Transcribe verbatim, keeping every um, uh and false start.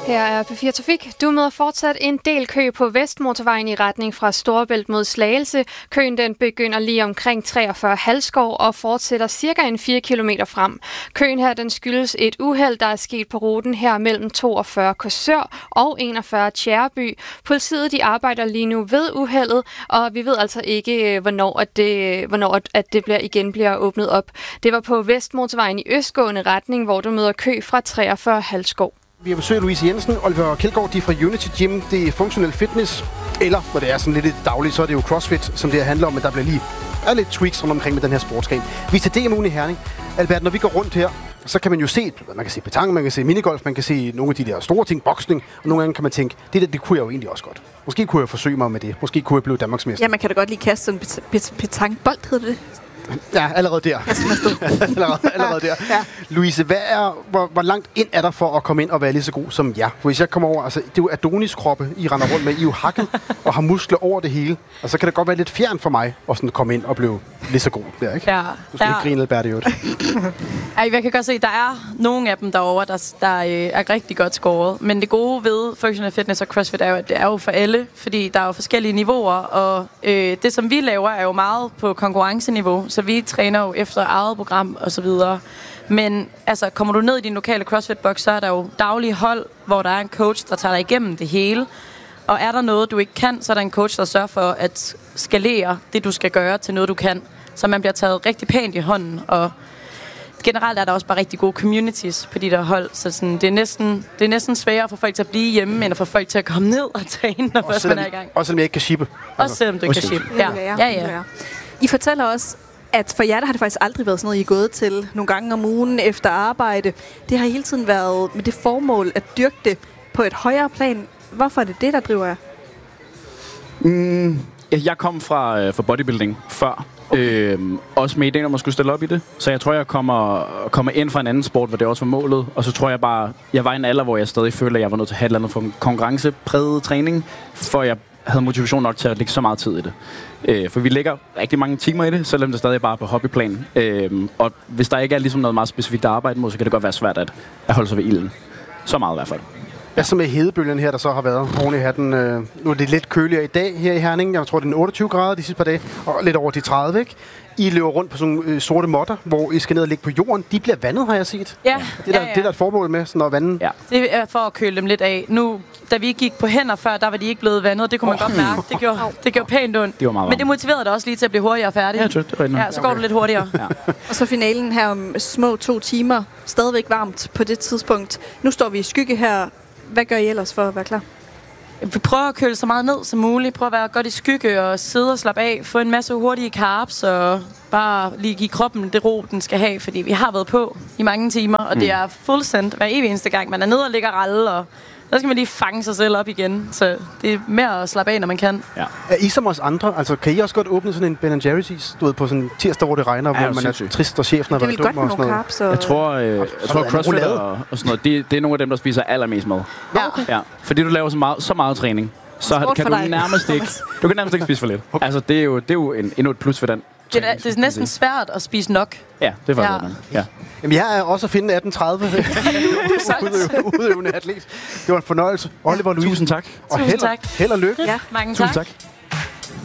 Her er P fire Trafik. Du møder fortsat en del kø på Vestmotorvejen i retning fra Storebælt mod Slagelse. Køen den begynder lige omkring treogfyrre Halskov og fortsætter cirka en fire kilometer frem. Køen her den skyldes et uheld, der er sket på ruten her mellem toogfyrre Korsør og enogfyrre Tjæreby. Politiet de arbejder lige nu ved uheldet, og vi ved altså ikke, hvornår, at det, hvornår at det bliver, igen bliver åbnet op. Det var på Vestmotorvejen i østgående retning, hvor du møder kø fra treogfyrre Halskov. Vi har besøgt Louise Jensen, Oliver Kjeldgaard, de er fra Unity Gym. Det er funktionel fitness, eller når det er sådan lidt i det daglige, så er det jo CrossFit, som det her handler om, men der bliver lige er lidt tweaks rundt omkring med den her sportsgren. Vi er til D M U'en i Herning. Albert, når vi går rundt her, så kan man jo se, man kan se petanque, man kan se minigolf, man kan se nogle af de der store ting, boksning, og nogle gange kan man tænke, det der, det kunne jeg jo egentlig også godt. Måske kunne jeg forsøge mig med det. Måske kunne jeg blive Danmarksmester. Ja, man kan da godt lige kaste en pet- pet- petanquebold, hedder det. Ja, allerede der. allerede, allerede der. Ja. Louise, hvad er, hvor, hvor langt ind er der for at komme ind og være lige så god som jer? For hvis jeg kommer over, altså det er jo Adonis-kroppe, I render rundt med, I er jo hakket og har muskler over det hele. Og så kan det godt være lidt fjern for mig at sådan komme ind og blive lige så god der, ikke? Ja. Du skal ja. ikke grine, Albert, i øvrigt. Ej, jeg kan godt se, at der er nogle af dem derovre, der, der øh, er rigtig godt scoret. Men det gode ved functional fitness og CrossFit er jo, at det er jo for alle, fordi der er jo forskellige niveauer, og øh, det, som vi laver, er jo meget på konkurrenceniveau, så vi træner jo efter eget program og så videre. Men altså, kommer du ned i din lokale CrossFit-boks, så er der jo daglige hold, hvor der er en coach, der tager dig igennem det hele. Og er der noget, du ikke kan, så er der en coach, der sørger for at skalere det, du skal gøre, til noget, du kan. Så man bliver taget rigtig pænt i hånden, og generelt er der også bare rigtig gode communities på de der hold, så sådan, det, er næsten, det er næsten sværere at få folk til at blive hjemme, end at få folk til at komme ned og træne, når først man er i gang. Også selvom jeg ikke kan shippe. Også selvom du ikke kan shippe. Ja. Ja, ja. ja. I fortæller også, at for jer der har det faktisk aldrig været sådan noget, I er gået til nogle gange om ugen efter arbejde. Det har hele tiden været med det formål at dyrke det på et højere plan. Hvorfor er det det, der driver jer? Mm, jeg kom fra, øh, fra bodybuilding før. Okay. Øhm, også med ideen om at skulle stille op i det. Så jeg tror, jeg kommer, kommer ind fra en anden sport, hvor det også var målet. Og så tror jeg bare, jeg var i en alder, hvor jeg stadig følte, at jeg var nødt til at have et eller andet for en konkurrencepræget træning, for jeg havde motivation nok til at lægge så meget tid i det. Øh, for vi lægger rigtig mange timer i det, selvom det stadig bare er på hobbyplan. Øh, og hvis der ikke er ligesom noget meget specifikt at arbejde mod, så kan det godt være svært at, at holde sig ved ilden. Så meget i hvert fald. Hvad så med hedebølgen her, der så har været oven i hatten? Øh, nu er det lidt køligere i dag her i Herning. Jeg tror, det er otteogtyve grader de sidste par dage, og lidt over de tredive, ikke? I løber rundt på sådan nogle øh, sorte måtter, hvor I skal ned og ligge på jorden. De bliver vandet, har jeg set. Ja. Det er der, ja, ja. det er der et formål med, sådan at vande. Ja. Det er for at køle dem lidt af. Nu, da vi gik på hænder før, der var de ikke blevet vandet. Det kunne man oh. godt mærke. Det gjorde, det gjorde pænt ondt. Det var meget. Men det motiverede dig også lige til at blive hurtigere færdig. Ja, det er rigtigt. Ja, så går okay. du lidt hurtigere. Ja. Og så finalen her om små to timer. Stadigvæk varmt på det tidspunkt. Nu står vi i skygge her. Hvad gør I ellers for at være klar? Vi prøver at køle så meget ned som muligt. Prøver at være godt i skygge og sidde og slappe af. Få en masse hurtige carbs og bare lige give kroppen det ro, den skal have. Fordi vi har været på i mange timer, og mm. det er fuldstændig hver evig eneste gang. Man er nede og ligger ralle, og der skal man lige fange sig selv op igen. Så det er mere at slappe af, når man kan. Ja. Er I som os andre? Altså, kan I også godt åbne sådan en Ben and Jerry's, du ved, på sådan en tirsdag, hvor det regner, ja, hvor man er syg. Trist, og chefen har været dum og sådan noget? Carbs og jeg tror, øh, jeg tror CrossFit og, og sådan noget, det, det er nogle af dem, der spiser allermest mad. Ja. Okay. Ja. Fordi du laver så meget, så meget træning, så kan du nærmest ikke, du kan nærmest ikke spise for lidt. Okay. Altså, det er jo, det er jo en, endnu et plus for den. Det er, det er næsten svært at spise nok. Ja, det er faktisk ja. ja. Jamen, jeg er også at finde atten tredive udøvende atlet. Det var en fornøjelse. Oliver, Louise. Tusind tak. Og held, held og lykke. Ja, mange Tusind tak. tak.